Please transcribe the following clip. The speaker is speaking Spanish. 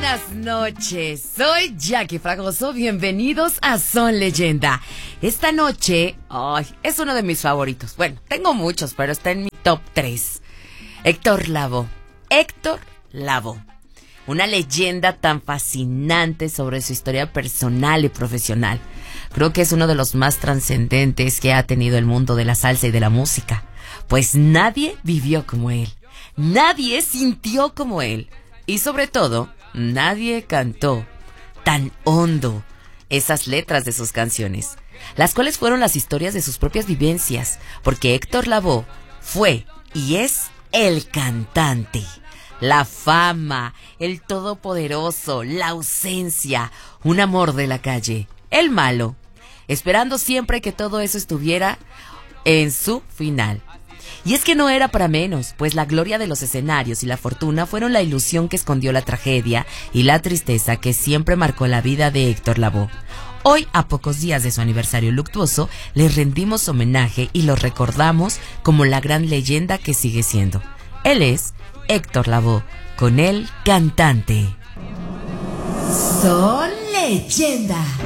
buenas noches. Soy Jackie Fragoso. Bienvenidos a Son Leyenda. Esta noche, es uno de mis favoritos. Bueno, tengo muchos, pero está en mi top 3. Héctor Lavoe. Héctor Lavoe. Una leyenda tan fascinante sobre su historia personal y profesional. Creo que es uno de los más trascendentes que ha tenido el mundo de la salsa y de la música. Pues nadie vivió como él. Nadie sintió como él. Y sobre todo, nadie cantó tan hondo esas letras de sus canciones, las cuales fueron las historias de sus propias vivencias, porque Héctor Lavoe fue y es el cantante, la fama, el todopoderoso, la ausencia, un amor de la calle, el malo, esperando siempre que todo eso estuviera en su final. Y es que no era para menos, pues la gloria de los escenarios y la fortuna fueron la ilusión que escondió la tragedia y la tristeza que siempre marcó la vida de Héctor Lavoe. Hoy, a pocos días de su aniversario luctuoso, le rendimos homenaje y lo recordamos como la gran leyenda que sigue siendo. Él es Héctor Lavoe, con el cantante. Son Leyenda.